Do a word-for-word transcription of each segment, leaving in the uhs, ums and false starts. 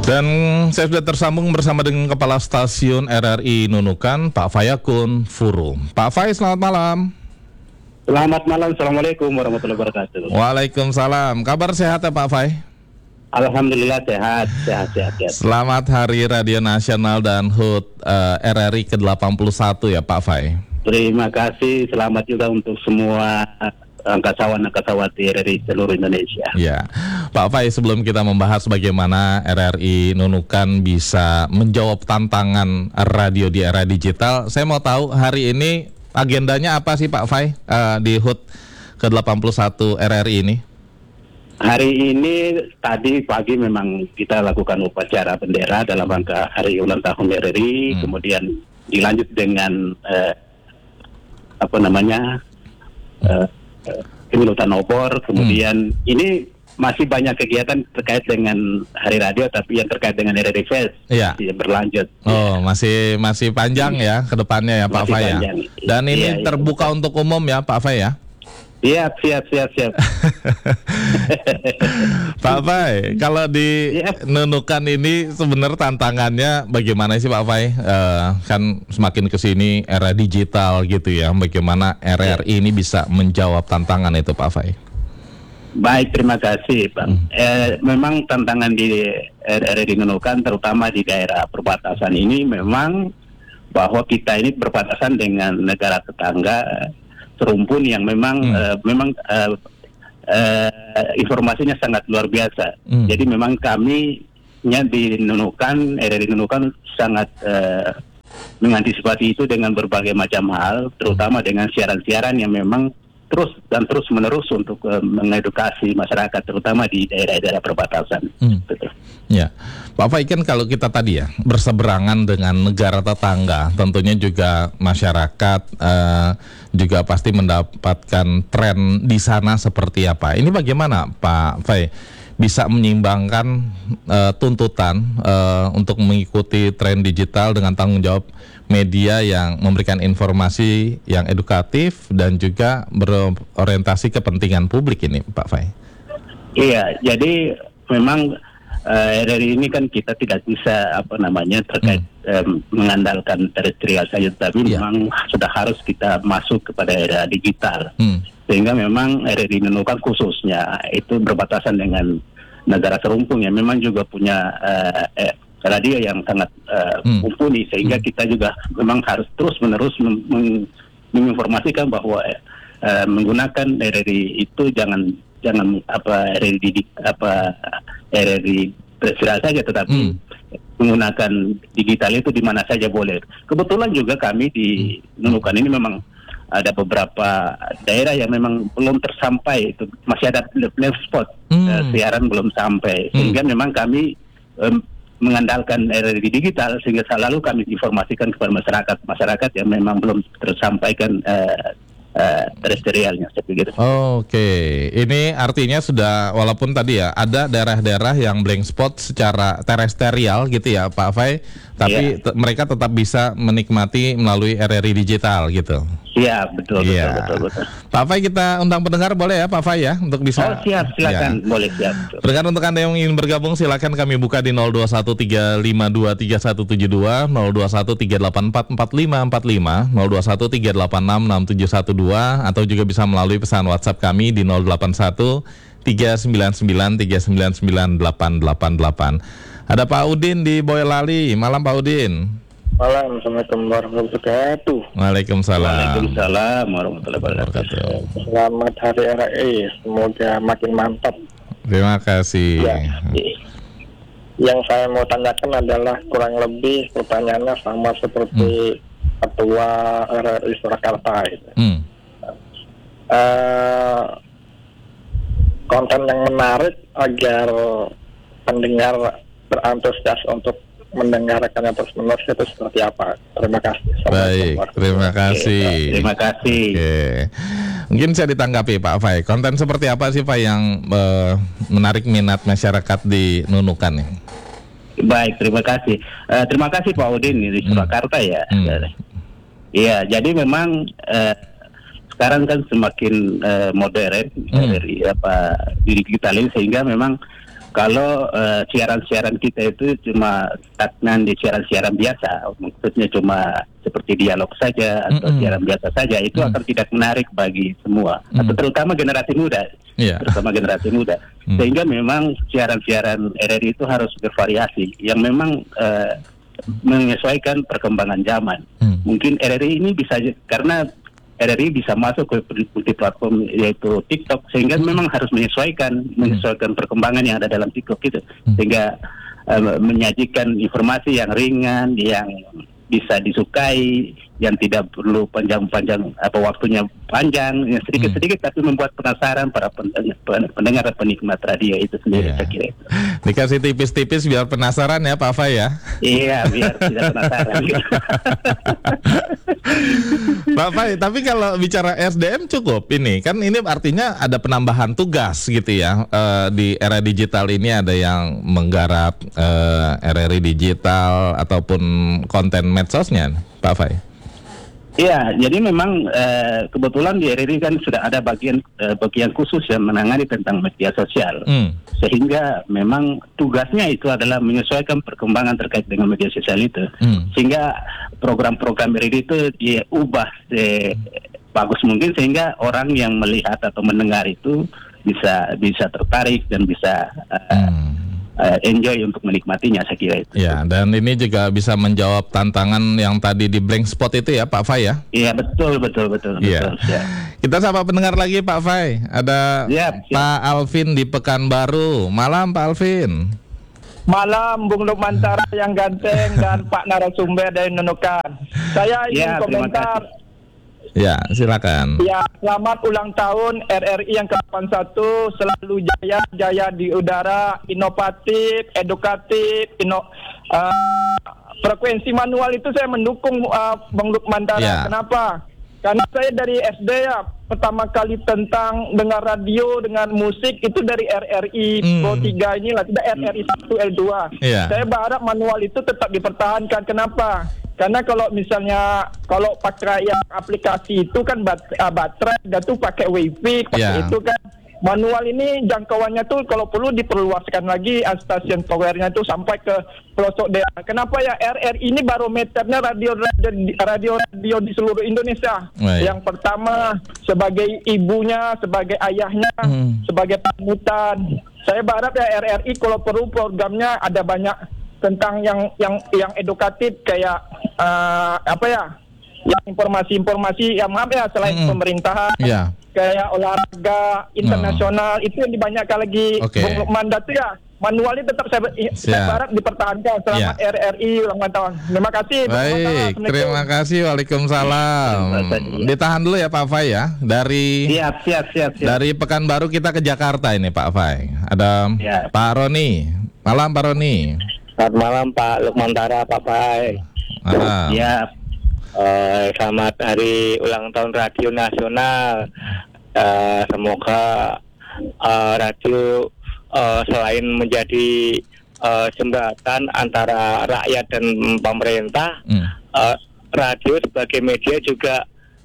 Dan saya sudah tersambung bersama dengan Kepala Stasiun R R I Nunukan, Pak Fayakun Furu. Pak Fay, selamat malam. Selamat malam, Assalamualaikum warahmatullahi wabarakatuh. Waalaikumsalam. Kabar sehat ya Pak Fay? Alhamdulillah sehat, sehat, sehat, sehat. Selamat Hari Radio Nasional dan H U T uh, R R I ke delapan puluh satu ya Pak Fay. Terima kasih, selamat juga untuk semua angkasawan-angkasawati R R I seluruh Indonesia. Ya, Pak Fay, sebelum kita membahas bagaimana R R I Nunukan bisa menjawab tantangan radio di era digital, saya mau tahu hari ini agendanya apa sih Pak Fay uh, di H U T ke delapan puluh satu R R I ini? Hari ini tadi pagi memang kita lakukan upacara bendera dalam rangka hari ulang tahun R R I, hmm. kemudian dilanjut dengan uh, apa namanya uh, penyulutan obor, kemudian hmm. ini masih banyak kegiatan terkait dengan Hari Radio, tapi yang terkait dengan R R I Fest ya. berlanjut. Oh, ya. masih masih panjang ya ke depannya ya Pak Fay ya. Dan ini ya, terbuka ya. untuk umum ya Pak Fay ya. Siap, siap, siap, siap. Pak Fay, kalau di yep. Nunukan ini sebenarnya tantangannya bagaimana sih Pak Fay? Uh, kan semakin kesini era digital gitu ya, bagaimana R R I yep. ini bisa menjawab tantangan itu Pak Fay? Baik, terima kasih Pak. Hmm. Eh, memang tantangan di R R I Nunukan, terutama di daerah perbatasan ini, memang bahwa kita ini berbatasan dengan negara tetangga serumpun yang memang hmm. uh, memang uh, uh, informasinya sangat luar biasa. Hmm. Jadi memang kami nya di Nunukan, R R I Nunukan sangat uh, mengantisipasi itu dengan berbagai macam hal, terutama dengan siaran-siaran yang memang terus dan terus menerus untuk uh, mengedukasi masyarakat, terutama di daerah-daerah perbatasan. Hmm. Betul. Ya, Pak Fay, kan kalau kita tadi ya berseberangan dengan negara tetangga, tentunya juga masyarakat uh, juga pasti mendapatkan tren di sana seperti apa. Ini bagaimana Pak Fay bisa menyeimbangkan uh, tuntutan uh, untuk mengikuti tren digital dengan tanggung jawab media yang memberikan informasi yang edukatif dan juga berorientasi kepentingan publik ini Pak Fay? Iya, jadi memang Uh, R R I ini kan kita tidak bisa apa namanya terkait hmm. um, mengandalkan terestrial saja, tapi yeah. memang sudah harus kita masuk kepada era digital, hmm. sehingga memang R R I Nunukan khususnya itu berbatasan dengan negara serumpun yang memang juga punya uh, eh, radio yang sangat uh, hmm. mumpuni, sehingga hmm. kita juga memang harus terus menerus meng- meng- menginformasikan bahwa uh, menggunakan R R I itu jangan jangan apa R R I apa R R I terserah saja, tetapi hmm. menggunakan digital itu di mana saja boleh. Kebetulan juga kami di Nunukan ini memang ada beberapa daerah yang memang belum tersampai, itu masih ada left spot hmm. uh, siaran belum sampai, hmm. sehingga memang kami um, mengandalkan R R I digital, sehingga selalu kami informasikan kepada masyarakat masyarakat yang memang belum tersampaikan uh, Uh, terestrialnya, saya pikir. Oh, Oke, okay. Ini artinya sudah, walaupun tadi ya ada daerah-daerah yang blank spot secara terestrial gitu ya Pak Fay, tapi yeah. te- mereka tetap bisa menikmati melalui R R I digital gitu. Iya, yeah, betul, yeah. betul, betul, betul. Pak Fay, kita undang pendengar boleh ya Pak Fay ya untuk bisa. Oh siap, silakan, ya. Boleh siap. Pendengar, untuk Anda yang ingin bergabung silakan kami buka di nol dua satu tiga lima dua tiga satu tujuh dua, nol dua satu tiga delapan empat empat lima empat lima, nol dua satu tiga delapan enam enam tujuh satu dua, atau juga bisa melalui pesan WhatsApp kami di nol delapan satu tiga sembilan sembilan tiga sembilan sembilan delapan delapan delapan. Ada Pak Udin di Boyolali. Malam Pak Udin. Malam, Assalamualaikum warahmatullahi wabarakatuh. Waalaikumsalam. Waalaikumsalam warahmatullahi wabarakatuh. Selamat Hari R R I, semoga makin mantap. Terima kasih. Ya. Yang saya mau tanyakan adalah kurang lebih pertanyaannya sama seperti hmm. Ketua R R I Surakarta. Hmm. Uh, konten yang menarik agar pendengar berantusias untuk mendengarkannya terus menerus itu seperti apa? Terima kasih. Baik, terima kasih. Oke, terima kasih. Oke. Mungkin saya ditanggapi Pak Fay. Konten seperti apa sih Pak yang uh, menarik minat masyarakat di Nunukan nih? Baik, terima kasih. Uh, terima kasih Pak Udin di Surakarta hmm. ya. Iya, hmm. jadi memang uh, sekarang kan semakin uh, modern hmm. dari apa digital ini, sehingga memang kalau uh, siaran-siaran kita itu cuma stagnan di siaran-siaran biasa, maksudnya cuma seperti dialog saja atau mm-hmm. siaran biasa saja, itu mm. akan tidak menarik bagi semua, mm. atau terutama generasi muda, yeah. terutama generasi muda. Mm. Sehingga memang siaran-siaran R R I itu harus bervariasi, yang memang uh, menyesuaikan perkembangan zaman. Mm. Mungkin R R I ini bisa, karena R R I bisa masuk ke multi platform yaitu TikTok, sehingga hmm. memang harus menyesuaikan menyesuaikan perkembangan yang ada dalam TikTok itu, hmm. sehingga uh, menyajikan informasi yang ringan, yang bisa disukai, yang tidak perlu panjang-panjang apa waktunya panjang, yang sedikit-sedikit hmm. tapi membuat penasaran para pendengar dan penikmat radio itu sendiri. Yeah. Saya kira itu. Dikasih tipis-tipis biar penasaran ya Pak Fai ya. Iya, biar tidak penasaran. Pak Fai, tapi kalau bicara S D M cukup ini kan, ini artinya ada penambahan tugas gitu ya, uh, di era digital ini ada yang menggarap uh, R R I digital ataupun konten medsosnya, Pak Fai. Iya, jadi memang uh, kebetulan di R R I kan sudah ada bagian uh, bagian khusus yang menangani tentang media sosial, hmm. sehingga memang tugasnya itu adalah menyesuaikan perkembangan terkait dengan media sosial itu, hmm. sehingga program-program R R I itu diubah sebagus mungkin sehingga orang yang melihat atau mendengar itu bisa bisa tertarik dan bisa uh, hmm. Uh, enjoy untuk menikmatinya, saya kira itu. Ya, dan ini juga bisa menjawab tantangan yang tadi di blank spot itu ya Pak Fai ya? Iya, betul, betul, betul. Iya. betul ya. Kita sapa pendengar lagi Pak Fai. Ada siap, siap. Pak Alvin di Pekanbaru. Malam Pak Alvin. Malam Bung Lukmantara yang ganteng dan Pak narasumber dari Nunukan. Saya ingin ya, komentar. Ya, silakan. Ya, selamat ulang tahun R R I yang ke delapan puluh satu, selalu jaya, jaya di udara, inovatif, edukatif, ino, uh, frekuensi manual itu saya mendukung uh, Bang Lukmantara. Ya. Kenapa? Karena saya dari S D ya, pertama kali tentang dengar radio dengan musik itu dari R R I hmm. Pro tiga inilah, tidak R R I satu L dua. Ya. Saya berharap manual itu tetap dipertahankan. Kenapa? Karena kalau misalnya kalau pakai yang aplikasi itu kan bat, uh, baterai dan tuh pakai wifi, pakai yeah. itu kan manual ini jangkauannya tuh kalau perlu diperluaskan lagi uh, stasiun powernya itu sampai ke pelosok daerah. Kenapa ya R R I ini barometernya radio radio radio, radio di seluruh Indonesia. Right. Yang pertama sebagai ibunya, sebagai ayahnya, hmm. sebagai panutan. Saya berharap ya R R I kalau perlu programnya ada banyak tentang yang yang yang edukatif kayak uh, apa ya, yang informasi-informasi yang maaf ya selain mm-hmm. pemerintahan, yeah. kayak olahraga internasional, oh. itu yang dibanyakan lagi. Okay. Bung Lukman Datu ya, manualnya tetap saya, saya harap dipertahankan selama yeah. R R I ulang tahun. Terima kasih. Baik, terima kasih. Waalaikumsalam. Ditahan dulu ya Pak Fai ya. Dari siap, siap, siap, siap. Dari Pekanbaru kita ke Jakarta ini Pak Fai. Ada yeah. Pak Roni. Malam Pak Roni. Selamat malam Pak Lukmantara, Pak Fai. Malam. Ya. Uh, selamat hari ulang tahun Radio Nasional. Uh, semoga uh, radio uh, selain menjadi uh, jembatan antara rakyat dan pemerintah, hmm. uh, radio sebagai media juga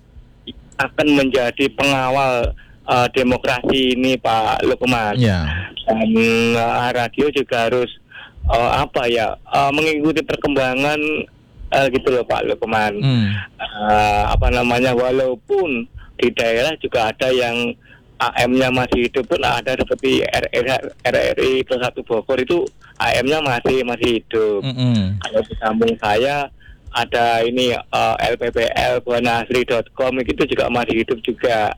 akan menjadi pengawal uh, demokrasi ini Pak Lukman. Yeah. Dan uh, radio juga harus Uh, apa ya uh, mengikuti perkembangan uh, gitu loh Pak Lukman. Hmm. Uh, apa namanya, walaupun di daerah juga ada yang A M-nya masih hidup pun ada, seperti R R I kelas satu Bogor itu A M-nya masih masih hidup. Hmm. Kalau di kampung saya ada ini uh, L P P L buanasri dot com itu juga masih hidup juga.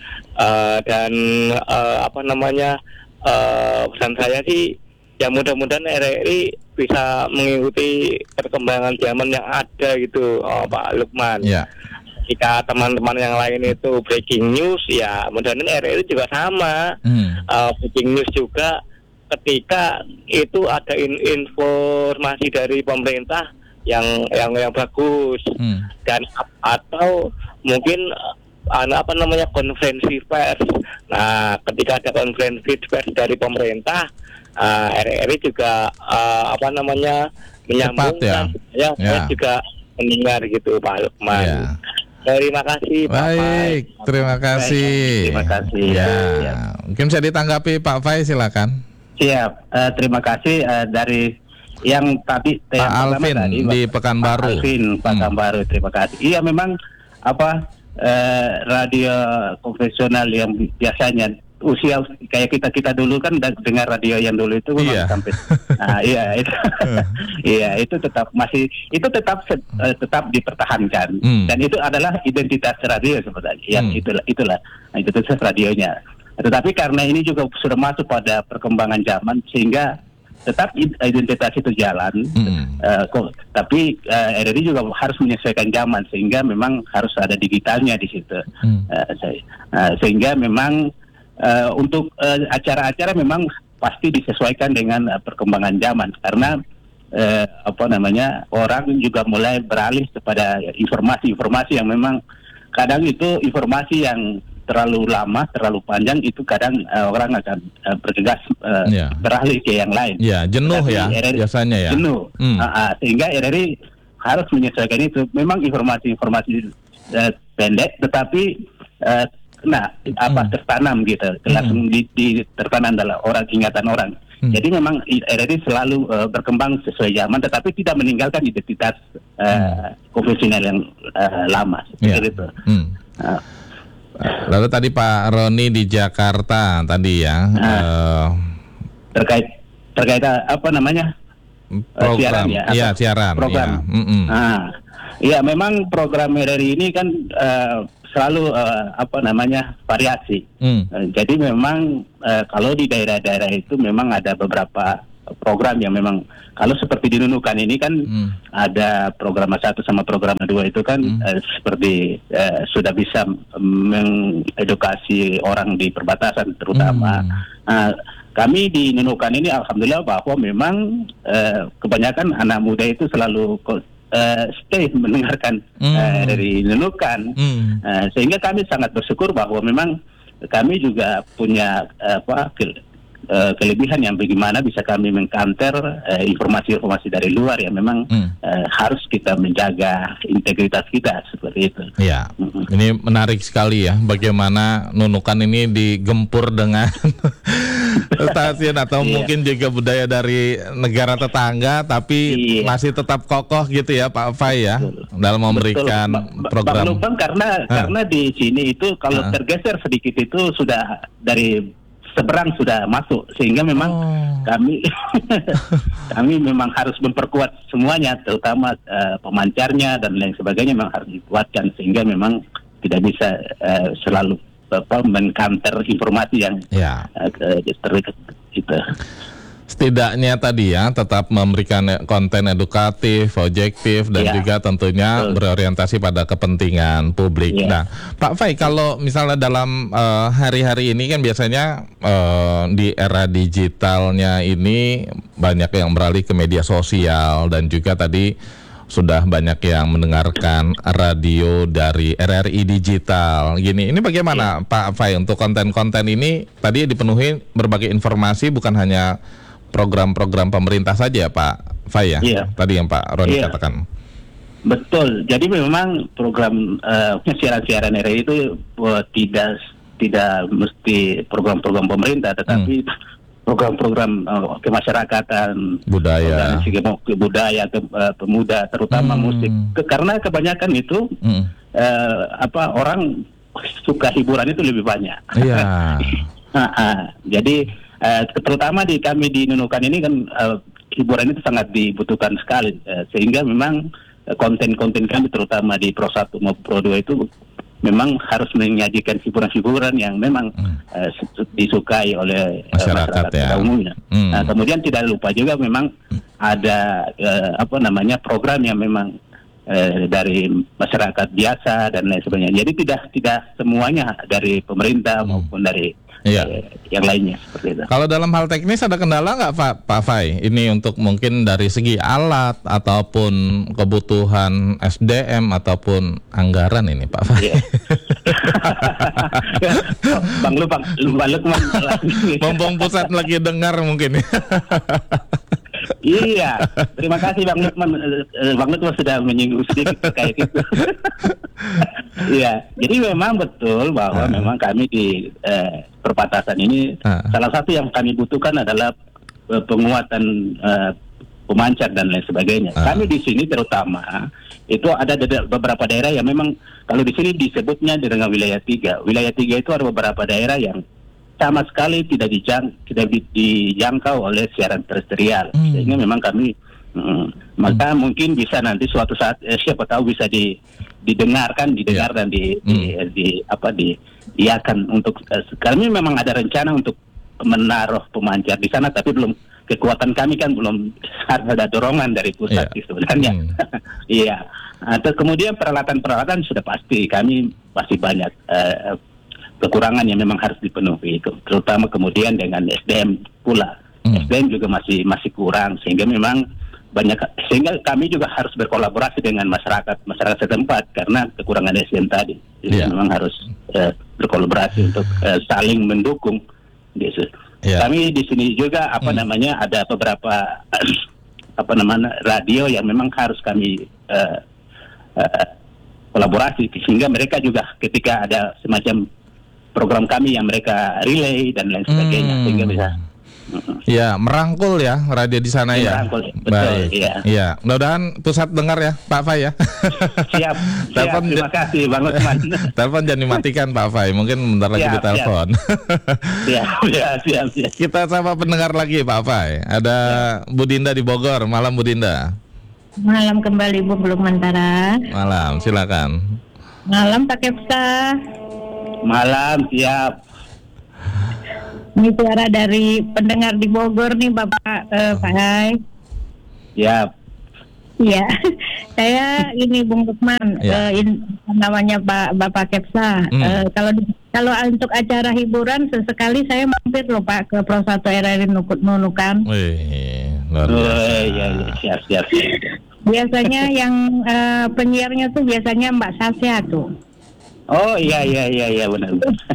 Uh, dan uh, apa namanya uh, pesan saya sih, ya mudah-mudahan R R I bisa mengikuti perkembangan zaman yang ada gitu, oh, Pak Lukman. Yeah. Jika teman-teman yang lain itu breaking news, ya mudah-mudahan R R I juga sama. Hmm. Uh, breaking news juga ketika itu ada in- informasi dari pemerintah yang yang yang bagus, hmm. dan atau mungkin apa namanya konferensi pers. Nah, ketika ada konferensi pers dari pemerintah, uh, R R I juga uh, apa namanya menyambungkan, ya, ya, ya. juga mendengar gitu Pak Lukman. Ya. Terima kasih Pak Fai. Baik, terima kasih. Terima kasih. Ya. Ya. Mungkin bisa ditanggapi Pak Fai, silakan. Siap. Uh, terima kasih uh, dari yang tadi Pak Alvin tadi, di Pak Pekanbaru. Alvin Pekanbaru, hmm. terima kasih. Iya memang apa uh, radio konvensional yang biasanya usia kayak kita kita dulu kan dengar radio yang dulu itu iya. sampai nah, iya itu iya itu tetap masih itu tetap uh, tetap dipertahankan hmm. dan itu adalah identitas radio sebenarnya yang hmm. itulah itulah nah, itu tetap radionya. Tetapi karena ini juga sudah masuk pada perkembangan zaman sehingga tetap identitas itu jalan, mm. uh, kok, tapi uh, R R I juga harus menyesuaikan zaman sehingga memang harus ada digitalnya di situ, mm. uh, uh, sehingga memang uh, untuk uh, acara-acara memang pasti disesuaikan dengan uh, perkembangan zaman karena uh, apa namanya orang juga mulai beralih kepada informasi-informasi yang memang kadang itu informasi yang terlalu lama, terlalu panjang itu kadang uh, orang akan uh, bergegas uh, yeah. beralih ke yang lain. Ya, yeah, jenuh Tapi ya R R I, biasanya ya. Jenuh, hmm. uh, uh, sehingga R R I harus menyesuaikan itu. Memang informasi-informasi uh, pendek, tetapi uh, nah apa hmm. tertanam gitu, langsung hmm. di, di tertanam dalam orang ingatan orang. Hmm. Jadi memang R R I selalu uh, berkembang sesuai zaman, tetapi tidak meninggalkan identitas uh, hmm. konvensional yang uh, lama. Seperti yeah. itu. Hmm. Uh, Lalu tadi Pak Roni di Jakarta tadi ya nah, uh, terkait terkait apa namanya program, siaran ya, iya siaran, program. Ya. Nah, ya memang program R R I ini kan uh, selalu uh, apa namanya variasi. Mm. Uh, jadi memang uh, kalau di daerah-daerah itu memang ada beberapa program yang memang kalau seperti di Nunukan ini kan hmm. ada program satu sama program dua itu kan hmm. uh, seperti uh, sudah bisa mengedukasi orang di perbatasan terutama. Hmm. Uh, kami di Nunukan ini alhamdulillah bahwa memang uh, kebanyakan anak muda itu selalu uh, stay mendengarkan hmm. uh, dari Nunukan, hmm. uh, sehingga kami sangat bersyukur bahwa memang kami juga punya uh, apa Uh, kelebihan yang bagaimana bisa kami mengkanter uh, informasi-informasi dari luar yang memang hmm. uh, harus kita menjaga integritas kita seperti itu. Ya, hmm. ini menarik sekali ya bagaimana Nunukan ini digempur dengan stasiun atau yeah. mungkin juga budaya dari negara tetangga tapi yeah. masih tetap kokoh gitu ya Pak Fai ya. Betul. Dalam memberikan Betul. program. Bang Lubang karena ha. karena di sini itu kalau ha. tergeser sedikit itu sudah dari seberang sudah masuk sehingga memang oh. kami kami memang harus memperkuat semuanya terutama uh, pemancarnya dan lain sebagainya memang harus dikuatkan sehingga memang tidak bisa uh, selalu apa mengkanter informasi yang ya. uh, terdekat itu. Setidaknya tadi ya tetap memberikan konten edukatif, objektif dan ya. juga tentunya Betul. berorientasi pada kepentingan publik. Ya. Nah, Pak Fai, kalau misalnya dalam uh, hari-hari ini kan biasanya uh, di era digitalnya ini banyak yang beralih ke media sosial dan juga tadi sudah banyak yang mendengarkan radio dari R R I digital. Gini, ini bagaimana ya. Pak Fai untuk konten-konten ini tadi dipenuhi berbagai informasi bukan hanya program-program pemerintah saja Pak Fai ya? Iya. Tadi yang Pak Roni iya. katakan. Betul. Jadi memang program uh, siaran-siaran R R I itu uh, tidak tidak mesti program-program pemerintah, tetapi hmm. program-program uh, kemasyarakatan, budaya, ke budaya, ke uh, pemuda, terutama hmm. musik. Ke, karena kebanyakan itu hmm. uh, apa orang suka hiburan itu lebih banyak. Iya. Jadi Uh, terutama di kami di Nunukan ini kan uh, hiburan itu sangat dibutuhkan sekali uh, sehingga memang uh, konten-konten kami terutama di Pro satu maupun Pro dua itu memang harus menyajikan hiburan-hiburan yang memang hmm. uh, disukai oleh uh, masyarakat, masyarakat ya. umumnya. Hmm. Nah, kemudian tidak lupa juga memang hmm. ada uh, apa namanya program yang memang uh, dari masyarakat biasa dan lain sebagainya. Jadi tidak tidak semuanya dari pemerintah hmm. maupun dari Iya. yang lainnya seperti itu. Kalau dalam hal teknis ada kendala nggak Pak Pak Fai? Ini untuk mungkin dari segi alat ataupun kebutuhan S D M ataupun anggaran ini Pak Fai. Iya. Bang Lubang, Bang Lukman. Mumpung pusat lagi dengar mungkin. Iya, terima kasih Bang Lukman. Bang Lukman sudah menyinggung sedikit terkait itu. Iya, jadi memang betul bahwa uh. memang kami di eh, perbatasan ini, uh. salah satu yang kami butuhkan adalah uh, penguatan uh, pemancar dan lain sebagainya. Uh. Kami di sini terutama itu ada de- beberapa daerah yang memang kalau di sini disebutnya dengan wilayah tiga. Wilayah tiga itu ada beberapa daerah yang sama sekali tidak dijang, tidak di, dijangkau oleh siaran terestrial. Hmm. Sehingga memang kami mm, maka hmm. mungkin bisa nanti suatu saat eh, siapa tahu bisa di, didengarkan, didengar yeah. dan di, hmm. di, di apa di iakan untuk eh, kami memang ada rencana untuk menaruh pemancar di sana, tapi belum kekuatan kami kan belum ada dorongan dari pusat yeah. sebenarnya. Iya. Hmm. Atau kemudian peralatan-peralatan sudah pasti kami masih banyak uh, kekurangan yang memang harus dipenuhi, terutama kemudian dengan S D M pula. Hmm. S D M juga masih masih kurang sehingga memang banyak sehingga kami juga harus berkolaborasi dengan masyarakat masyarakat setempat karena kekurangan S D M tadi. Jadi yeah. memang harus uh, berkolaborasi untuk uh, saling mendukung. Gitu. Yeah. Kami di sini juga apa hmm. namanya ada beberapa apa namanya radio yang memang harus kami uh, uh, kolaborasi sehingga mereka juga ketika ada semacam program kami yang mereka relay dan lain sebagainya hmm. sehingga bisa uh, ya merangkul ya radio di sana ya. Merangkul, betul. Baik. Iya. Ya, mudah-mudahan pusat dengar ya Pak Fai ya. Siap. Telepon siap, terima kasih Bang Usman. Telepon jangan dimatikan Pak Fai, mungkin bentar lagi ditelepon. Siap, siap, siap, siap. Kita sama pendengar lagi Pak Fai. Ada ya. Bu Dinda di Bogor. Malam Bu Dinda. Malam kembali Bu Belum Mantara. Malam, silakan. Malam Pak Kepsa. Malam, siap. Ini suara dari pendengar di Bogor nih Bapak uh, Pak Hai. Ya. Iya. Saya ini Bung Lukman, ya. uh, in, namanya Pak Bapak Kepsa. Hmm. Uh, kalau kalau untuk acara hiburan sesekali saya mampir loh Pak ke Pro satu R R I Nunukan. Wih, luar biasa. Oh, iya, iya, siap, siap. Biasanya yang uh, penyiarnya tuh biasanya Mbak Sasya tuh. Oh iya iya iya iya benar.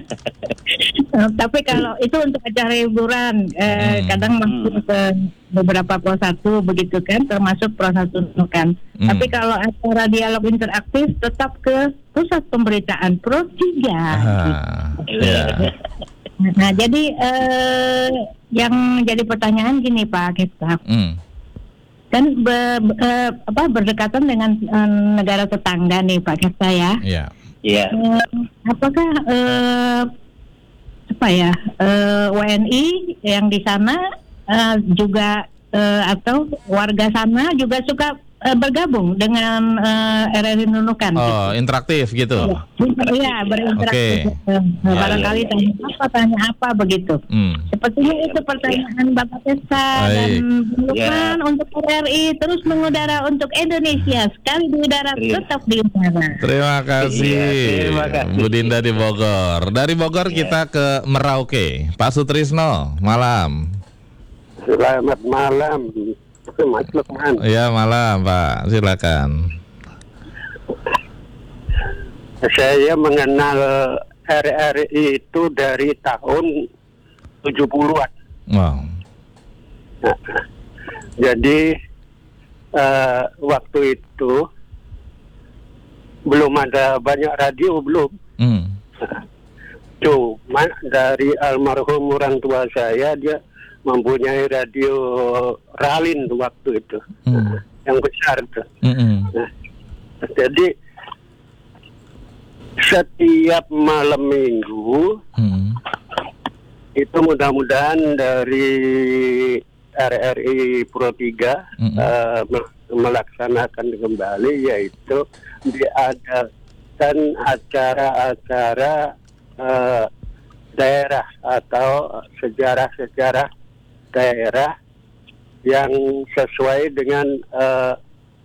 Tapi kalau itu untuk acara hiburan, eh, hmm. kadang masuk ke beberapa Pro satu begitu kan, termasuk Pro satu kan. Hmm. Tapi kalau acara dialog interaktif tetap ke pusat pemberitaan Pro tiga. Ah, yeah. Nah jadi eh, yang jadi pertanyaan gini Pak Kepsa. Hmm. Kan be, be, apa, berdekatan dengan eh, negara tetangga nih Pak Kepsa ya. Yeah. Iya. Uh, apakah uh, apa ya uh, W N I yang di sana uh, juga uh, atau warga sana juga suka uh, bergabung dengan uh, R R I Nunukan? Oh, gitu. Interaktif gitu. Iya, berinteraksi. Okay. Uh, barangkali ya, ya, ya. tanya apa, tanya apa begitu. Hmm. Sepertinya itu pertanyaan ya. Bapak Tessa dan Lukman ya. Untuk R R I terus mengudara untuk Indonesia, sekali di udara ya. Tetap di udara. Terima kasih. Ya, terima kasih. Bu Dinda di Bogor. Dari Bogor ya. Kita ke Merauke. Pak Sutrisno, malam. Selamat malam. Mas Lukman. Ya malam Pak, silakan. Saya mengenal R R I itu dari tahun tujuh puluhan. Wow. Nah, jadi uh, waktu itu belum ada banyak radio belum. Hmm. Cuma dari almarhum orang tua saya dia mempunyai radio Ralin waktu itu, hmm. nah, yang besar tuh. Hmm. Nah, jadi setiap malam minggu hmm. itu mudah-mudahan dari R R I Pro tiga hmm. uh, melaksanakan kembali, yaitu diadakan acara-acara uh, daerah atau sejarah-sejarah daerah yang sesuai dengan uh,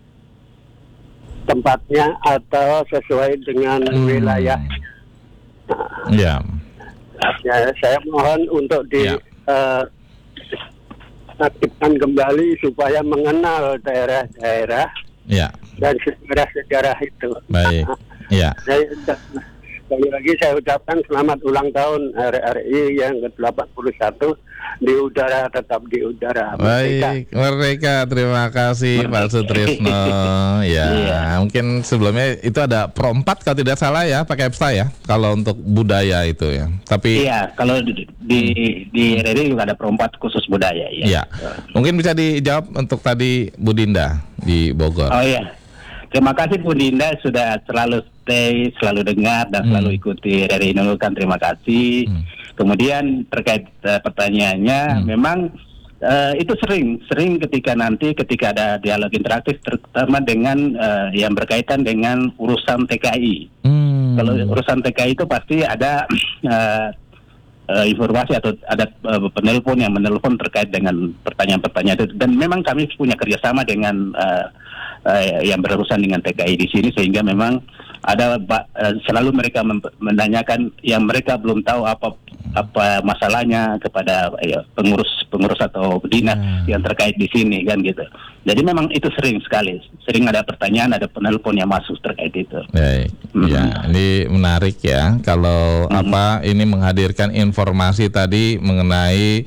tempatnya atau sesuai dengan hmm. wilayah. Nah, yeah. ya, saya mohon untuk di yeah. uh, aktifkan kembali supaya mengenal daerah-daerah yeah. dan sejarah-sejarah itu. Baik. Ya. Saya, sekali lagi saya ucapkan selamat ulang tahun R R I yang ke delapan puluh satu. Di udara, tetap di udara. Baik, Merdeka. Terima kasih Merdeka. Pak Sutrisno. Ya, iya. Mungkin sebelumnya itu ada Pro empat kalau tidak salah ya, pakai Epsta ya. Kalau untuk budaya itu ya. Tapi iya, kalau di di, di R R I juga ada Pro empat khusus budaya ya. Iya. Mungkin bisa dijawab untuk tadi Bu Dinda di Bogor. Oh iya. Terima kasih Bu Dinda sudah selalu stay, selalu dengar dan hmm. selalu ikuti R R I Nunukan. Terima kasih. Hmm. Kemudian terkait uh, pertanyaannya, hmm. memang uh, itu sering, sering ketika nanti ketika ada dialog interaktif, terutama dengan uh, yang berkaitan dengan urusan T K I. Hmm. Kalau urusan T K I itu pasti ada uh, uh, informasi atau ada uh, penelpon yang menelpon terkait dengan pertanyaan-pertanyaan itu. Dan memang kami punya kerjasama dengan uh, uh, yang berurusan dengan T K I di sini, sehingga memang ada uh, selalu mereka menanyakan yang mereka belum tahu apa apa masalahnya kepada ya, pengurus pengurus atau dinas hmm. yang terkait di sini kan gitu. Jadi memang itu sering sekali, sering ada pertanyaan, ada penelpon yang masuk terkait itu. Baik, hmm. ya ini menarik ya kalau hmm. apa ini menghadirkan informasi tadi mengenai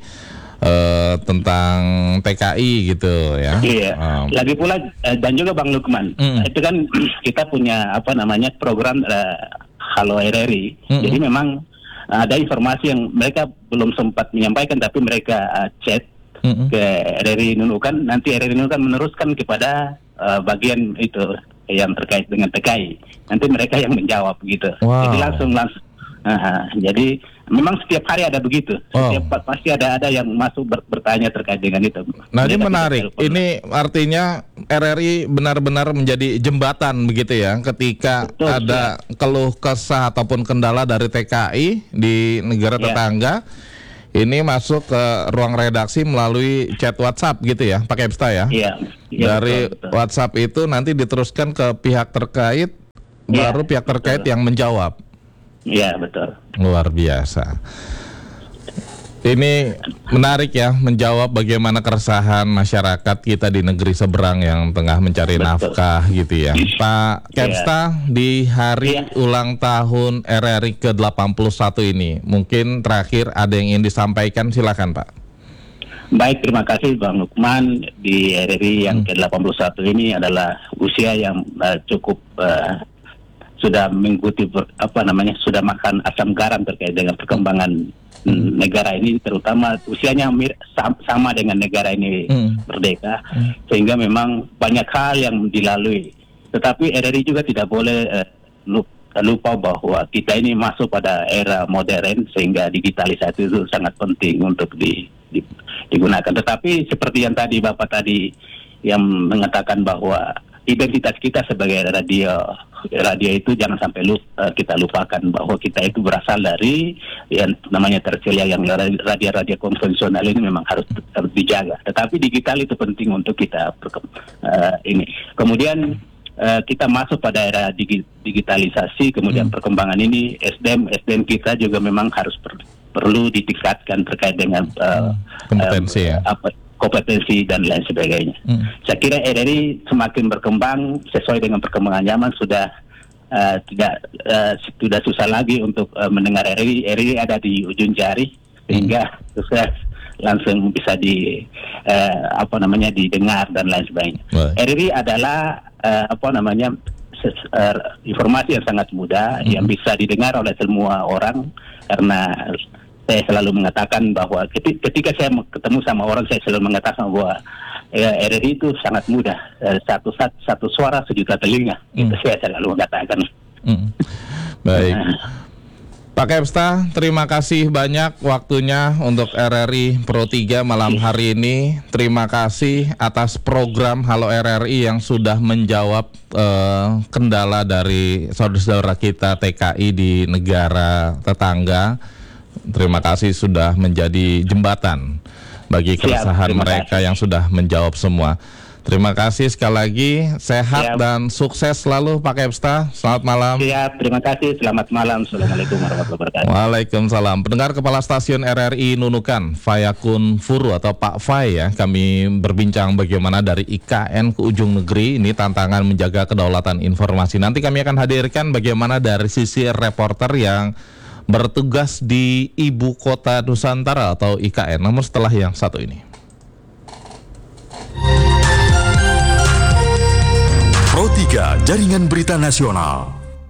uh, tentang T K I gitu ya. Iya. Um. Lagi pula uh, dan juga Bang Lukman, hmm. itu kan kita punya apa namanya program uh, Halo R R I. Hmm. Jadi memang ada informasi yang mereka belum sempat menyampaikan, tapi mereka uh, chat mm-hmm. ke R R I Nunukan. Nanti R R I Nunukan meneruskan kepada uh, bagian itu yang terkait dengan T K I. Nanti mereka yang menjawab gitu. Wow. Jadi langsung langsung. Uh, jadi memang setiap hari ada begitu. Oh. Setiap pasti ada ada yang masuk ber, bertanya terkait dengan itu. Nah, ini menarik. Ini artinya R R I benar-benar menjadi jembatan begitu ya, ketika betul, ada ya. keluh kesah ataupun kendala dari T K I di negara ya. tetangga. Ini masuk ke ruang redaksi melalui chat WhatsApp gitu ya, pakai Epsta ya. Iya. Ya, dari betul, betul. WhatsApp itu nanti diteruskan ke pihak terkait, ya, baru pihak terkait betul. yang menjawab. Iya, betul. Luar biasa. Ini menarik ya, menjawab bagaimana keresahan masyarakat kita di negeri seberang yang tengah mencari betul. nafkah gitu ya. Pak Kepsta, ya. di hari ya. ulang tahun R R I ke delapan puluh satu ini, mungkin terakhir ada yang ingin disampaikan, silakan Pak. Baik, terima kasih Bang Lukman. Di R R I yang hmm. ke delapan puluh satu ini adalah usia yang uh, cukup uh, sudah mengikuti apa namanya sudah makan asam garam terkait dengan perkembangan hmm. negara ini, terutama usianya mir, sama dengan negara ini hmm. merdeka, hmm. sehingga memang banyak hal yang dilalui. Tetapi R R I juga tidak boleh uh, lupa bahwa kita ini masuk pada era modern, sehingga digitalisasi itu sangat penting untuk di, di, digunakan. Tetapi seperti yang tadi Bapak tadi yang mengatakan bahwa identitas kita sebagai radio radio itu jangan sampai lupa, kita lupakan bahwa kita itu berasal dari yang namanya terselia, yang radio-radio konvensional ini memang harus, harus dijaga. Tetapi digital itu penting untuk kita uh, ini. Kemudian uh, kita masuk pada era digi, digitalisasi, kemudian hmm. perkembangan ini S D M S D M kita juga memang harus per, perlu ditingkatkan terkait dengan uh, kompetensi uh, ya. Apa, kompetensi dan lain sebagainya. Hmm. Saya kira R R I semakin berkembang sesuai dengan perkembangan zaman, sudah uh, tidak uh, sudah susah lagi untuk uh, mendengar R R I. R R I ada di ujung jari, sehingga hmm. susah langsung bisa di uh, apa namanya didengar dan lain sebagainya. Right. R R I adalah uh, apa namanya ses- uh, informasi yang sangat mudah hmm. yang bisa didengar oleh semua orang, karena saya selalu mengatakan bahwa ketika saya ketemu sama orang, saya selalu mengatakan bahwa ya, R R I itu sangat mudah, satu satu, satu suara sejuta telinga. Hmm. Itu saya selalu mengatakan. Hmm. Baik, nah. Pak Kepsta, terima kasih banyak waktunya untuk R R I Pro tiga malam hari ini. Terima kasih atas program Halo R R I yang sudah menjawab uh, kendala dari saudara-saudara kita T K I di negara tetangga. Terima kasih sudah menjadi jembatan bagi keresahan mereka yang sudah menjawab semua. Terima kasih sekali lagi, sehat Siap. dan sukses selalu Pak Kepsta. Selamat malam. Siap, terima kasih. Selamat malam. Assalamualaikum warahmatullahi wabarakatuh. Waalaikumsalam. Pendengar Kepala Stasiun R R I Nunukan, Fayakun Furu atau Pak Fay ya, kami berbincang bagaimana dari I K N ke ujung negeri, ini tantangan menjaga kedaulatan informasi. Nanti kami akan hadirkan bagaimana dari sisi reporter yang bertugas di Ibu Kota Nusantara atau I K N. Namun setelah yang satu ini. Pro tiga Jaringan Berita Nasional.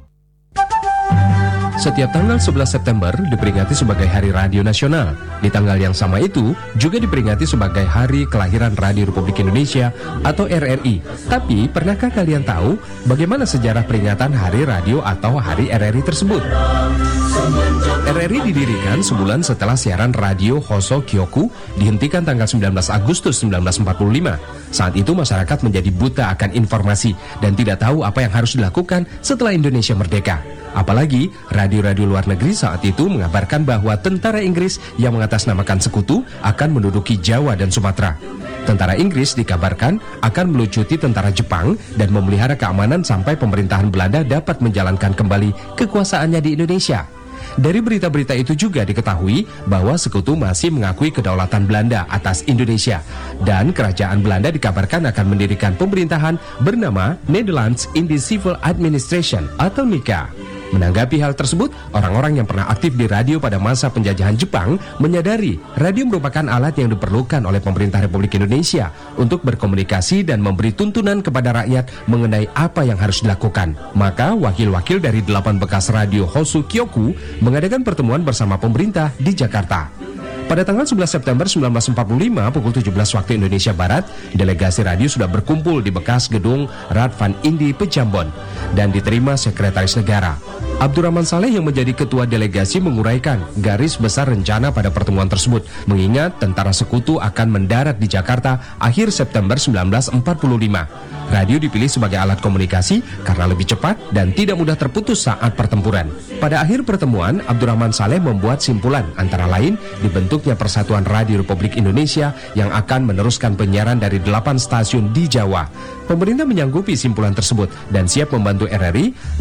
Setiap tanggal sebelas September diperingati sebagai Hari Radio Nasional. Di tanggal yang sama itu juga diperingati sebagai Hari Kelahiran Radio Republik Indonesia atau R R I. Tapi pernahkah kalian tahu bagaimana sejarah peringatan Hari Radio atau Hari R R I tersebut? R R I didirikan sebulan setelah siaran radio Hoso Kyoku dihentikan tanggal sembilan belas Agustus seribu sembilan ratus empat puluh lima. Saat itu masyarakat menjadi buta akan informasi dan tidak tahu apa yang harus dilakukan setelah Indonesia merdeka. Apalagi radio-radio luar negeri saat itu mengabarkan bahwa tentara Inggris yang mengatasnamakan sekutu akan menduduki Jawa dan Sumatera. Tentara Inggris dikabarkan akan melucuti tentara Jepang dan memelihara keamanan sampai pemerintahan Belanda dapat menjalankan kembali kekuasaannya di Indonesia. Dari berita-berita itu juga diketahui bahwa sekutu masih mengakui kedaulatan Belanda atas Indonesia dan kerajaan Belanda dikabarkan akan mendirikan pemerintahan bernama Netherlands Indian Civil Administration atau N I C A. Menanggapi hal tersebut, orang-orang yang pernah aktif di radio pada masa penjajahan Jepang menyadari radio merupakan alat yang diperlukan oleh pemerintah Republik Indonesia untuk berkomunikasi dan memberi tuntunan kepada rakyat mengenai apa yang harus dilakukan. Maka wakil-wakil dari delapan bekas radio Hoso Kyoku mengadakan pertemuan bersama pemerintah di Jakarta. Pada tanggal sebelas September seribu sembilan ratus empat puluh lima pukul tujuh belas waktu Indonesia Barat, delegasi radio sudah berkumpul di bekas gedung Radvan Indi Pejambon dan diterima Sekretaris Negara. Abdurrahman Saleh yang menjadi ketua delegasi menguraikan garis besar rencana pada pertemuan tersebut, mengingat tentara sekutu akan mendarat di Jakarta akhir September seribu sembilan ratus empat puluh lima. Radio dipilih sebagai alat komunikasi karena lebih cepat dan tidak mudah terputus saat pertempuran. Pada akhir pertemuan, Abdurrahman Saleh membuat simpulan antara lain dibentuknya Persatuan Radio Republik Indonesia yang akan meneruskan penyiaran dari delapan stasiun di Jawa. Pemerintah menyanggupi simpulan tersebut dan siap membantu R R I